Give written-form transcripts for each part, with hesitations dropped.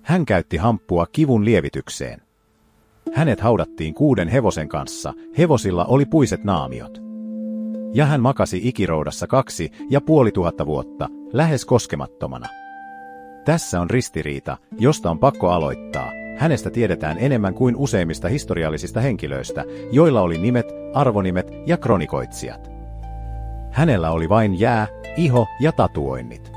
Hän käytti hamppua kivun lievitykseen. Hänet haudattiin 6 hevosen kanssa, hevosilla oli puiset naamiot. Ja hän makasi ikiroudassa 2500 vuotta, lähes koskemattomana. Tässä on ristiriita, josta on pakko aloittaa. Hänestä tiedetään enemmän kuin useimmista historiallisista henkilöistä, joilla oli nimet, arvonimet ja kronikoitsijat. Hänellä oli vain jää, iho ja tatuoinnit.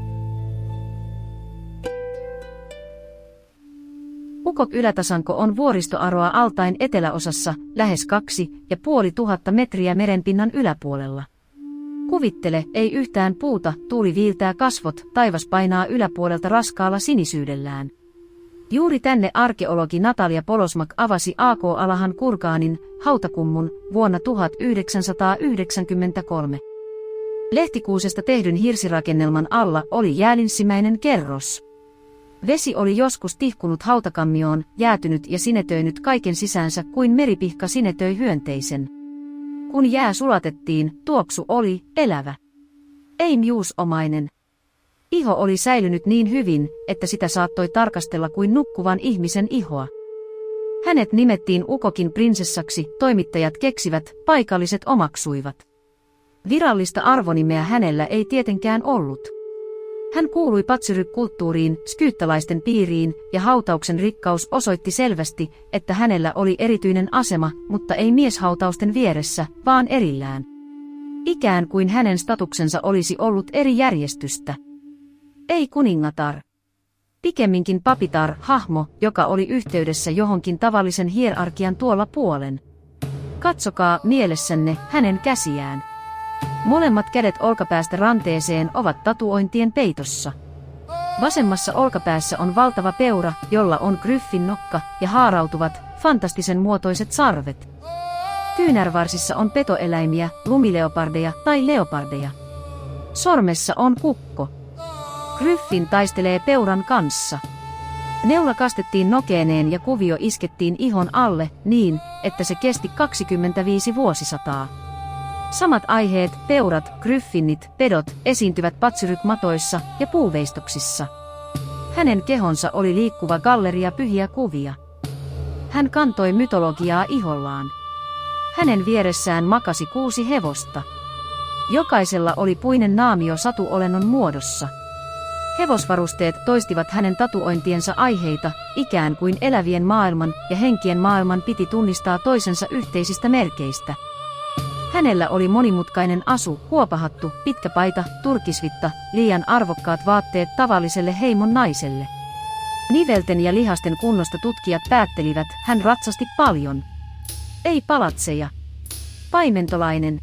Ukok Ylätasanko on vuoristoaroa altain eteläosassa, lähes 2500 metriä merenpinnan yläpuolella. Kuvittele, ei yhtään puuta, tuuli viiltää kasvot, taivas painaa yläpuolelta raskaalla sinisyydellään. Juuri tänne arkeologi Natalia Polosmak avasi AK-Alahan Kurgaanin, hautakummun, vuonna 1993. Lehtikuusesta tehdyn hirsirakennelman alla oli jäälinssimäinen kerros. Vesi oli joskus tihkunut hautakammioon, jäätynyt ja sinetöinyt kaiken sisäänsä kuin meripihka sinetöi hyönteisen. Kun jää sulatettiin, tuoksu oli elävä. Ei miusomainen. Iho oli säilynyt niin hyvin, että sitä saattoi tarkastella kuin nukkuvan ihmisen ihoa. Hänet nimettiin Ukokin prinsessaksi, toimittajat keksivät, paikalliset omaksuivat. Virallista arvonimeä hänellä ei tietenkään ollut. Hän kuului patsyryk-kulttuuriin, skyyttalaisten piiriin, ja hautauksen rikkaus osoitti selvästi, että hänellä oli erityinen asema, mutta ei mieshautausten vieressä, vaan erillään. Ikään kuin hänen statuksensa olisi ollut eri järjestystä. Ei kuningatar. Pikemminkin papitar, hahmo, joka oli yhteydessä johonkin tavallisen hierarkian tuolla puolen. Katsokaa mielessänne hänen käsiään. Molemmat kädet olkapäästä ranteeseen ovat tatuointien peitossa. Vasemmassa olkapäässä on valtava peura, jolla on gryffin nokka ja haarautuvat, fantastisen muotoiset sarvet. Kyynärvarsissa on petoeläimiä, lumileopardeja tai leopardeja. Sormessa on kukko. Gryffin taistelee peuran kanssa. Neula kastettiin nokeeneen ja kuvio iskettiin ihon alle niin, että se kesti 25 vuosisataa. Samat aiheet, peurat, gryffinit, pedot, esiintyvät patsyryk-matoissa ja puuveistoksissa. Hänen kehonsa oli liikkuva galleria pyhiä kuvia. Hän kantoi mytologiaa ihollaan. Hänen vieressään makasi 6 hevosta. Jokaisella oli puinen naamio satuolennon muodossa. Hevosvarusteet toistivat hänen tatuointiensa aiheita, ikään kuin elävien maailman ja henkien maailman piti tunnistaa toisensa yhteisistä merkeistä. Hänellä oli monimutkainen asu, huopahattu, pitkä paita, turkisvitta, liian arvokkaat vaatteet tavalliselle heimon naiselle. Nivelten ja lihasten kunnosta tutkijat päättelivät, hän ratsasti paljon. Ei palatseja. Paimentolainen.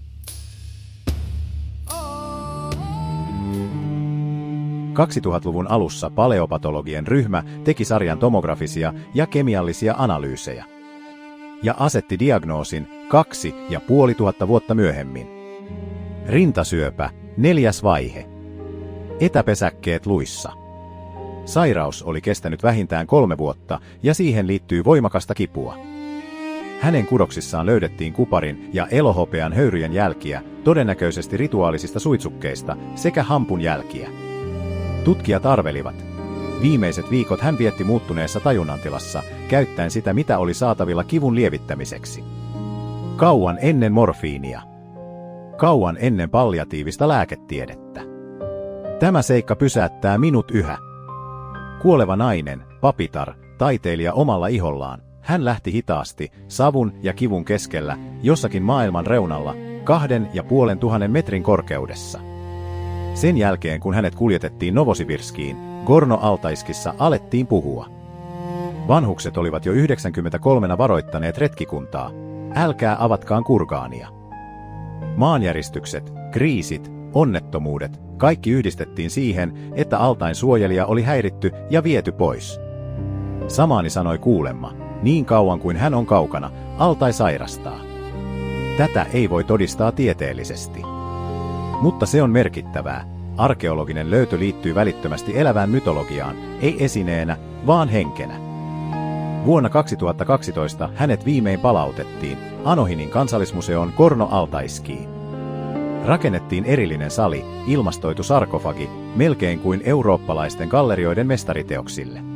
– 2000-luvun alussa paleopatologien ryhmä teki sarjan tomografisia ja kemiallisia analyysejä ja asetti diagnoosin 2500 vuotta myöhemmin. Rintasyöpä, 4. vaihe. Etäpesäkkeet luissa. Sairaus oli kestänyt vähintään 3 vuotta ja siihen liittyy voimakasta kipua. Hänen kudoksissaan löydettiin kuparin ja elohopean höyryjen jälkiä, todennäköisesti rituaalisista suitsukkeista, sekä hampun jälkiä. Tutkijat arvelivat. Viimeiset viikot hän vietti muuttuneessa tajunnantilassa, käyttäen sitä mitä oli saatavilla kivun lievittämiseksi. Kauan ennen morfiinia. Kauan ennen palliatiivista lääketiedettä. Tämä seikka pysäyttää minut yhä. Kuoleva nainen, papitar, taiteilija omalla ihollaan, hän lähti hitaasti, savun ja kivun keskellä, jossakin maailman reunalla, 2500 metrin korkeudessa. Sen jälkeen kun hänet kuljetettiin Novosibirskiin, Gorno-Altaiskissa alettiin puhua. Vanhukset olivat jo 93 varoittaneet retkikuntaa, älkää avatkaan Kurgaania. Maanjäristykset, kriisit, onnettomuudet, kaikki yhdistettiin siihen, että altain suojelija oli häiritty ja viety pois. Samaani sanoi kuulemma, niin kauan kuin hän on kaukana, altai sairastaa. Tätä ei voi todistaa tieteellisesti. Mutta se on merkittävää. Arkeologinen löytö liittyy välittömästi elävään mytologiaan, ei esineenä, vaan henkenä. Vuonna 2012 hänet viimein palautettiin Anohinin kansallismuseon Gorno-Altaiskiin. Rakennettiin erillinen sali, ilmastoitu sarkofagi, melkein kuin eurooppalaisten gallerioiden mestariteoksille.